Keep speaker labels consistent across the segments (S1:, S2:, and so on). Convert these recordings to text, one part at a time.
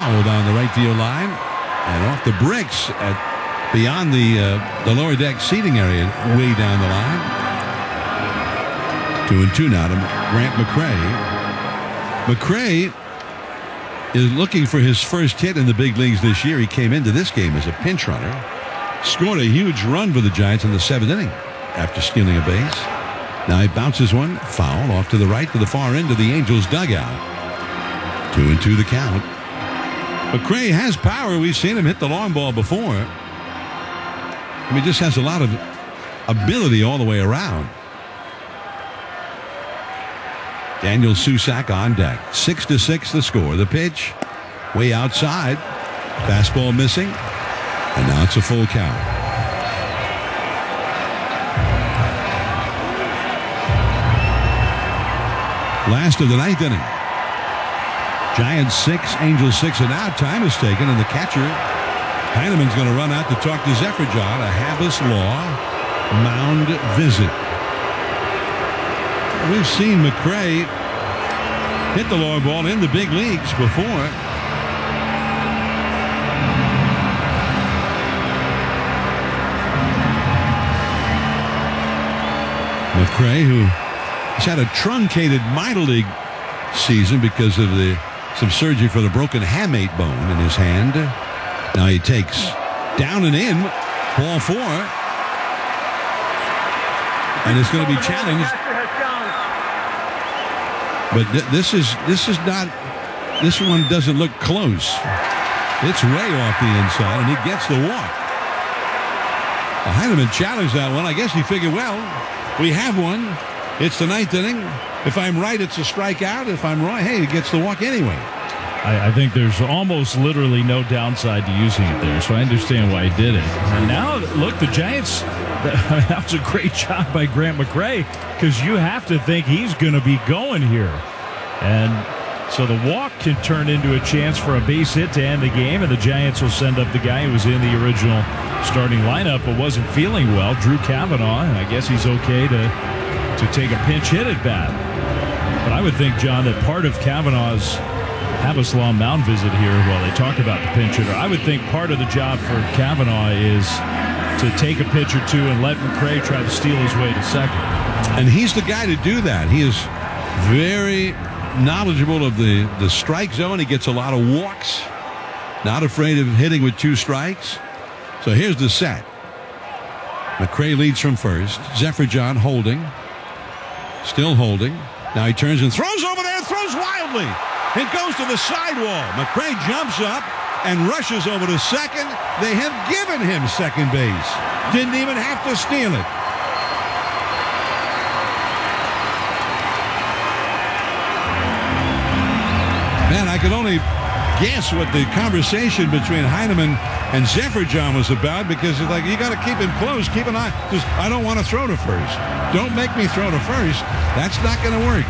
S1: foul down the right field line and off the bricks beyond the lower deck seating area, way down the line. 2-2 now to Grant McCray. McCray is looking for his first hit in the big leagues this year. He came into this game as a pinch runner. Scored a huge run for the Giants in the 7th inning after stealing a base. Now he bounces one, foul, off to the right to the far end of the Angels dugout. 2-2 the count. McCray has power. We've seen him hit the long ball before. I mean, just has a lot of ability all the way around. Daniel Susac on deck. 6-6 the score. The pitch way outside. Fastball missing. And now it's a full count. Last of the 9th inning. Giants 6, Angels 6, and now time is taken, and the catcher Heineman's going to run out to talk to Zephyr-John. A Habas Law mound visit. We've seen McCray hit the long ball in the big leagues before. McCray, who has had a truncated minor league season because of some surgery for the broken hamate bone in his hand. Now he takes down and in, ball 4, and it's going to be challenged. But this one doesn't look close. It's way off the inside, and he gets the walk. Well, Heineman challenged that one. I guess he figured, well, we have one. It's the 9th inning. If I'm right, it's a strikeout. If I'm wrong, hey, he gets the walk anyway.
S2: I think there's almost literally no downside to using it there, so I understand why he did it. And now, look, the Giants, that was a great job by Grant McCray, because you have to think he's going to be going here. And so the walk can turn into a chance for a base hit to end the game, and the Giants will send up the guy who was in the original starting lineup but wasn't feeling well, Drew Cavanaugh, and I guess he's okay to take a pinch hit at bat. But I would think, John, that part of Cavanaugh's Habas Law mound visit here, while they talk about the pinch hitter, I would think part of the job for Cavanaugh is to take a pitch or two and let McCray try to steal his way to second.
S1: And he's the guy to do that. He is very knowledgeable of the strike zone. He gets a lot of walks. Not afraid of hitting with 2 strikes. So here's the set. McCray leads from first. Zephyr-John holding. Still holding. Now he turns and throws over there. Throws wildly. It goes to the sidewall. McCray jumps up and rushes over to second. They have given him second base. Didn't even have to steal it. Man, I could only guess what the conversation between Heineman and Zephyr-John was about, because it's like, you got to keep him close. Keep an eye. Just, I don't want to throw to first. Don't make me throw to first. That's not going to work.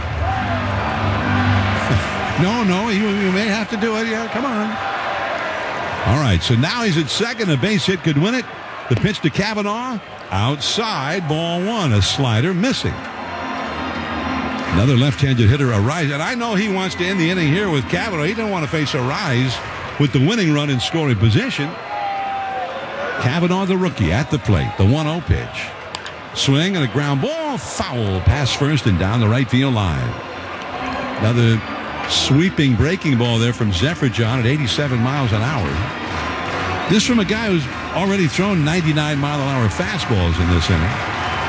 S1: No, you may have to do it. Yeah, come on. All right, so now he's at second. A base hit could win it. The pitch to Cavanaugh. Outside, ball 1. A slider missing. Another left-handed hitter, Arise. And I know he wants to end the inning here with Cavanaugh. He doesn't want to face Arise with the winning run in scoring position. Cavanaugh, the rookie, at the plate. The 1-0 pitch. Swing and a ground ball. Foul. Pass first and down the right field line. Another sweeping breaking ball there from Zephyr-John at 87 miles an hour. This from a guy who's already thrown 99-mile-an-hour fastballs in this inning.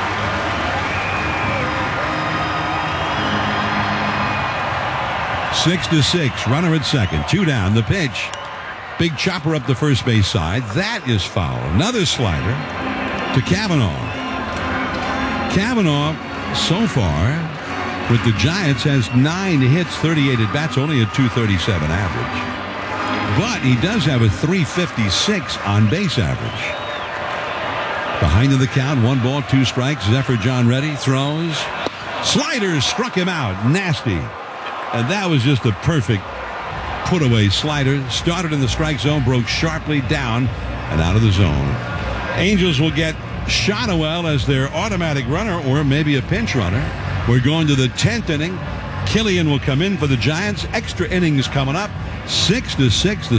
S1: Six to 6. Runner at second. 2 down. The pitch. Big chopper up the first base side. That is foul. Another slider to Cavanaugh. Cavanaugh, so far, with the Giants, has 9 hits, 38 at-bats, only a .237 average. But he does have a .356 on-base average. Behind in the count, 1 ball, 2 strikes. Zephyr-John ready, throws. Sliders struck him out. Nasty. And that was just a perfect put-away slider. Started in the strike zone, broke sharply down and out of the zone. Angels will get Shotwell as their automatic runner, or maybe a pinch runner. We're going to the 10th inning. Killian will come in for the Giants. Extra innings coming up. 6 to 6.